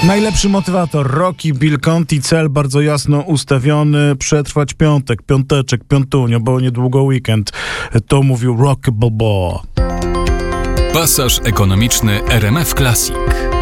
Najlepszy motywator, Rocky Bill Conti, cel bardzo jasno ustawiony, przetrwać piątek, piąteczek, piątunio, bo niedługo weekend. To mówił Rocky Balboa. Pasaż ekonomiczny RMF Classic.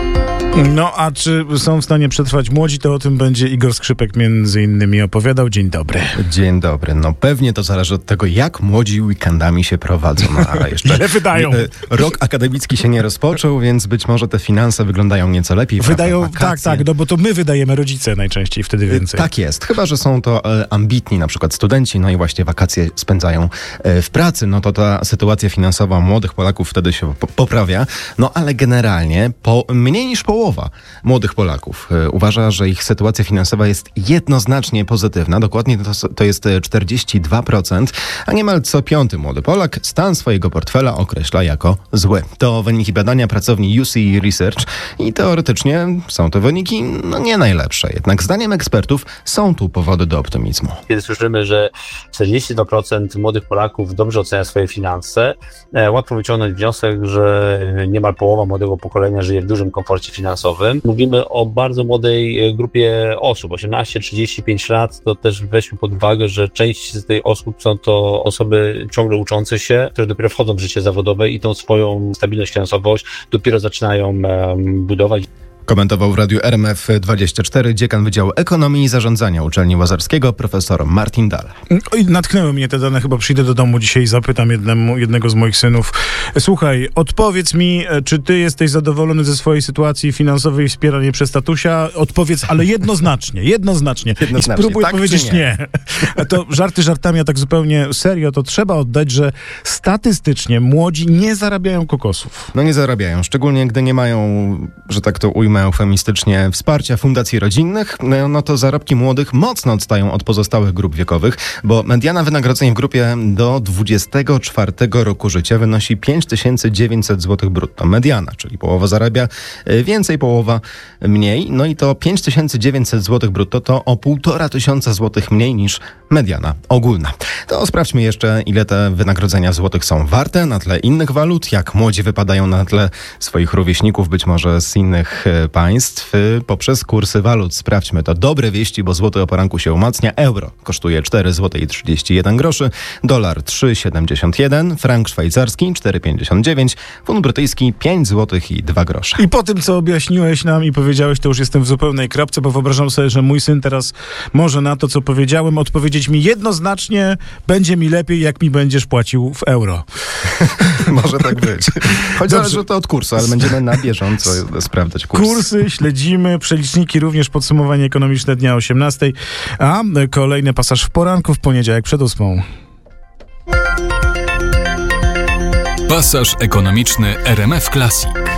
No, a czy są w stanie przetrwać młodzi, to o tym będzie Igor Skrzypek między innymi opowiadał. Dzień dobry. Dzień dobry. No pewnie to zależy od tego, jak młodzi weekendami się prowadzą. No, ale jeszcze Ile wydają? Rok akademicki się nie rozpoczął, więc być może te finanse wyglądają nieco lepiej. Wydają, tak, no bo to my wydajemy, rodzice najczęściej wtedy więcej. Tak jest. Chyba że są to ambitni na przykład studenci, no i właśnie wakacje spędzają w pracy, no to ta sytuacja finansowa młodych Polaków wtedy się poprawia. No ale generalnie mniej niż połowa młodych Polaków uważa, że ich sytuacja finansowa jest jednoznacznie pozytywna. Dokładnie to jest 42%, a niemal co piąty młody Polak stan swojego portfela określa jako zły. To wyniki badania pracowni UC Research i teoretycznie są to wyniki nie najlepsze. Jednak zdaniem ekspertów są tu powody do optymizmu. Kiedy słyszymy, że 42% młodych Polaków dobrze ocenia swoje finanse, łatwo wyciągnąć wniosek, że niemal połowa młodego pokolenia żyje w dużym komforcie finansowym. Mówimy o bardzo młodej grupie osób, 18-35 lat, to też weźmy pod uwagę, że część z tych osób są to osoby ciągle uczące się, które dopiero wchodzą w życie zawodowe i tą swoją stabilność finansową dopiero zaczynają budować. Komentował w radiu RMF24 dziekan Wydziału Ekonomii i Zarządzania Uczelni Łazarskiego profesor Martin Dahl. Natknęły mnie te dane, chyba przyjdę do domu dzisiaj i zapytam jednego z moich synów. Słuchaj, odpowiedz mi, czy ty jesteś zadowolony ze swojej sytuacji finansowej i wspieranie przez tatusia? Odpowiedz, ale jednoznacznie. I spróbuj tak powiedzieć nie. To żarty żartami, a tak zupełnie serio, to trzeba oddać, że statystycznie młodzi nie zarabiają kokosów. No nie zarabiają, szczególnie gdy nie mają, że tak to ujmę eufemistycznie, wsparcia fundacji rodzinnych, no to zarobki młodych mocno odstają od pozostałych grup wiekowych, bo mediana wynagrodzeń w grupie do 24 roku życia wynosi 5900 zł brutto. Mediana, czyli połowa zarabia więcej, połowa mniej. No i to 5900 zł brutto to o 1500 zł mniej niż mediana ogólna. To sprawdźmy jeszcze, ile te wynagrodzenia w złotych są warte na tle innych walut, jak młodzi wypadają na tle swoich rówieśników, być może z innych państw, poprzez kursy walut. Sprawdźmy to. Dobre wieści, bo złoty o poranku się umacnia. Euro kosztuje 4,31 zł, dolar 3,71, frank szwajcarski 4,59, funt brytyjski 5 zł i 2 grosze. I po tym, co objaśniłeś nam i powiedziałeś, to już jestem w zupełnej kropce, bo wyobrażam sobie, że mój syn teraz może na to, co powiedziałem, odpowiedzieć mi jednoznacznie: będzie mi lepiej, jak mi będziesz płacił w euro. Może tak być. Choć zależy to od kursu, ale będziemy na bieżąco sprawdzać kursy, śledzimy, przeliczniki, również podsumowanie ekonomiczne dnia 18, a kolejny pasaż w poranku w poniedziałek przed 8. Pasaż ekonomiczny RMF Classic.